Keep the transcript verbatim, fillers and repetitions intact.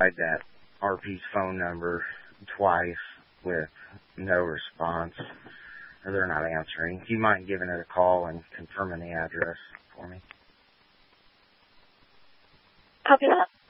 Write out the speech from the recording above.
tried that R P's phone number twice with no response, or they're not answering. Do you mind giving it a call and confirming the address for me? Copy that.